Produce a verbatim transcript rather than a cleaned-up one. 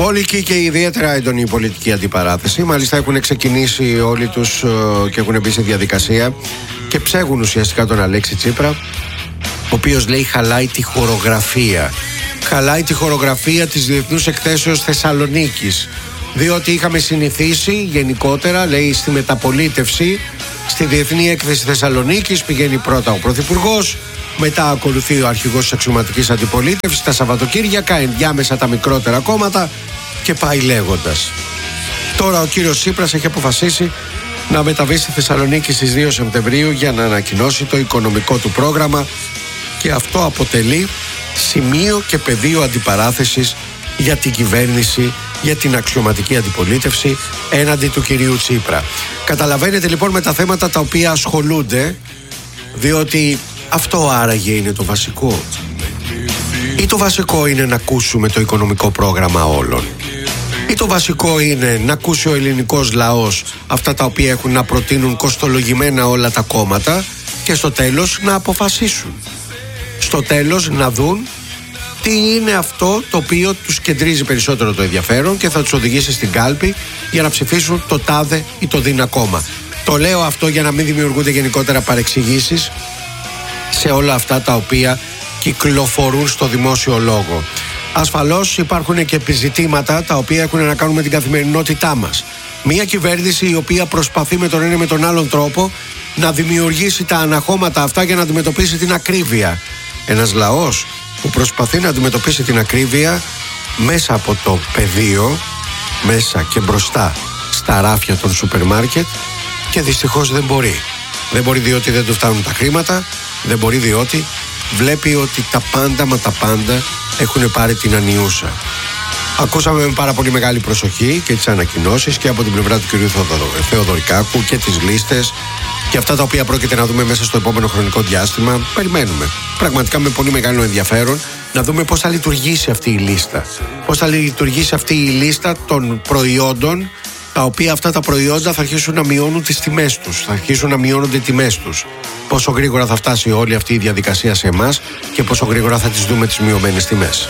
Μπόλικη και ιδιαίτερα έντονη η πολιτική αντιπαράθεση. Μάλιστα έχουν ξεκινήσει όλοι τους και έχουν μπει σε διαδικασία και ψέγουν ουσιαστικά τον Αλέξη Τσίπρα, ο οποίος λέει χαλάει τη χορογραφία. Χαλάει τη χορογραφία της Διεθνούς Εκθέσεως Θεσσαλονίκης. Διότι είχαμε συνηθίσει γενικότερα, λέει, στη μεταπολίτευση, στη Διεθνή Έκθεση Θεσσαλονίκης πηγαίνει πρώτα ο Πρωθυπουργός, μετά ακολουθεί ο αρχηγός της αξιωματικής αντιπολίτευσης, τα Σαββατοκύριακα, ενδιάμεσα τα μικρότερα κόμματα και πάει λέγοντας. Τώρα ο κύριος Τσίπρας έχει αποφασίσει να μεταβεί στη Θεσσαλονίκη στις δύο Σεπτεμβρίου για να ανακοινώσει το οικονομικό του πρόγραμμα και αυτό αποτελεί σημείο και πεδίο αντιπαράθεσης για την κυβέρνηση, για την αξιωματική αντιπολίτευση έναντι του κυρίου Τσίπρα. Καταλαβαίνετε λοιπόν με τα θέματα τα οποία ασχολούνται, διότι αυτό άραγε είναι το βασικό. Ή το βασικό είναι να ακούσουμε το οικονομικό πρόγραμμα όλων. Ή το βασικό είναι να ακούσει ο ελληνικός λαός αυτά τα οποία έχουν να προτείνουν κοστολογημένα όλα τα κόμματα και στο τέλος να αποφασίσουν. Στο τέλος να δουν τι είναι αυτό το οποίο τους κεντρίζει περισσότερο το ενδιαφέρον και θα τους οδηγήσει στην κάλπη για να ψηφίσουν το τάδε ή το δίνα κόμμα. Το λέω αυτό για να μην δημιουργούνται γενικότερα παρεξηγήσεις σε όλα αυτά τα οποία κυκλοφορούν στο δημόσιο λόγο. Ασφαλώς υπάρχουν και επιζητήματα τα οποία έχουν να κάνουν με την καθημερινότητά μας. Μια κυβέρνηση η οποία προσπαθεί με τον ένα με τον άλλον τρόπο να δημιουργήσει τα αναχώματα αυτά για να αντιμετωπίσει την ακρίβεια. Ένας λαός που προσπαθεί να αντιμετωπίσει την ακρίβεια μέσα από το πεδίο, μέσα και μπροστά στα ράφια των σούπερ μάρκετ και δυστυχώς δεν μπορεί. Δεν μπορεί διότι δεν του φτάνουν τα χρήματα, δεν μπορεί διότι βλέπει ότι τα πάντα μα τα πάντα έχουν πάρει την ανιούσα. Ακούσαμε με πάρα πολύ μεγάλη προσοχή και τις ανακοινώσεις και από την πλευρά του κ. Θεοδωρικάκου και τις λίστες και αυτά τα οποία πρόκειται να δούμε μέσα στο επόμενο χρονικό διάστημα. Περιμένουμε πραγματικά με πολύ μεγάλο ενδιαφέρον να δούμε πώς θα λειτουργήσει αυτή η λίστα. Πώς θα λειτουργήσει αυτή η λίστα των προϊόντων, τα οποία αυτά τα προϊόντα θα αρχίσουν να μειώνουν τις τιμές τους, θα αρχίσουν να μειώνονται οι τιμές τους. Πόσο γρήγορα θα φτάσει όλη αυτή η διαδικασία σε εμάς και πόσο γρήγορα θα τις δούμε τις μειωμένες τιμές.